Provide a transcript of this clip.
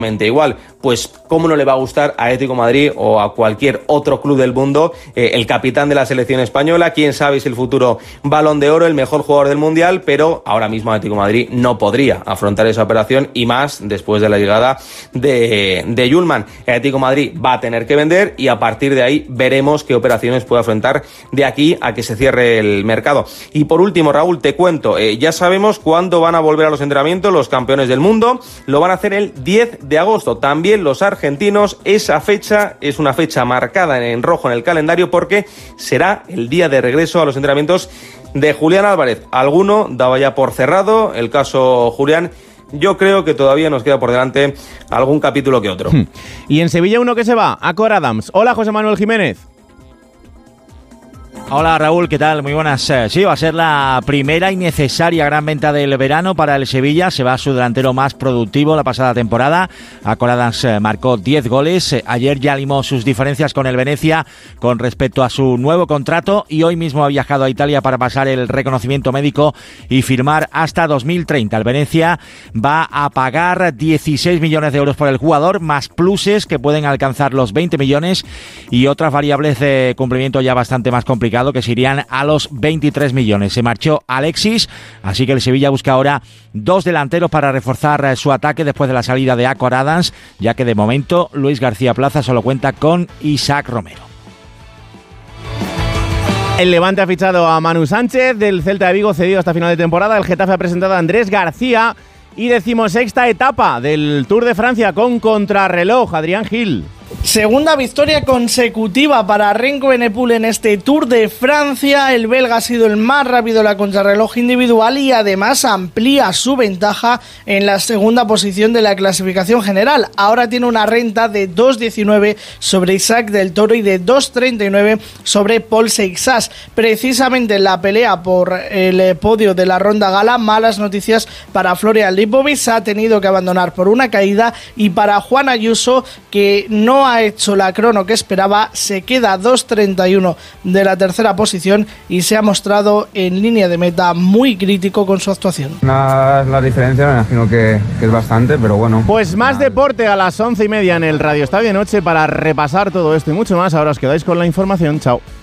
igual, pues cómo no le va a gustar a Atlético de Madrid o a cualquier otro club del mundo el capitán de la selección española, quién sabe si el futuro Balón de Oro, el mejor jugador del Mundial, pero ahora mismo Atlético de Madrid no podría afrontar esa operación y más después de la llegada de Yulman. Atlético de Madrid va a tener que vender y a partir de ahí veremos qué operaciones puede afrontar de aquí a que se cierre el mercado. Y por último, Raúl, te cuento, ya sabemos cuándo van a volver a los entrenamientos los campeones del mundo, lo van a hacer el 10 de agosto. También los argentinos, esa fecha es una fecha marcada en rojo en el calendario porque será el día de regreso a los entrenamientos de Julián Álvarez. Alguno daba ya por cerrado el caso Julián. Yo creo que todavía nos queda por delante algún capítulo que otro. Y en Sevilla uno que se va, Acor Adams. Hola, José Manuel Jiménez. Hola Raúl, ¿qué tal? Muy buenas. Sí, va a ser la primera y necesaria gran venta del verano para el Sevilla. Se va su delantero más productivo la pasada temporada. Acor Adams marcó 10 goles. Ayer ya limó sus diferencias con el Venezia con respecto a su nuevo contrato y hoy mismo ha viajado a Italia para pasar el reconocimiento médico y firmar hasta 2030. El Venezia va a pagar 16 millones de euros por el jugador, más pluses que pueden alcanzar los 20 millones y otras variables de cumplimiento ya bastante más complicadas que se irían a los 23 millones. Se marchó Alexis, así que el Sevilla busca ahora dos delanteros para reforzar su ataque después de la salida de Acor Adams, ya que de momento Luis García Plaza solo cuenta con Isaac Romero. El Levante ha fichado a Manu Sánchez del Celta de Vigo, cedido hasta final de temporada. El Getafe ha presentado a Andrés García y 16ª etapa del Tour de Francia con contrarreloj. Adrián Gil. Segunda victoria consecutiva para Renko Evenepoel en este Tour de Francia. El belga ha sido el más rápido en la contrarreloj individual y además amplía su ventaja en la segunda posición de la clasificación general. Ahora tiene una renta de 2.19 sobre Isaac del Toro y de 2.39 sobre Paul Seixas. Precisamente en la pelea por el podio de la Ronda Gala, malas noticias para Florian Lipovic, ha tenido que abandonar por una caída, y para Juan Ayuso, que no ha hecho la crono que esperaba, se queda 2.31 de la tercera posición y se ha mostrado en línea de meta muy crítico con su actuación. La diferencia me imagino que es bastante, pero bueno. Pues más deporte a las 11:30 en el Radio Estadio de Noche para repasar todo esto y mucho más. Ahora os quedáis con la información. Chao.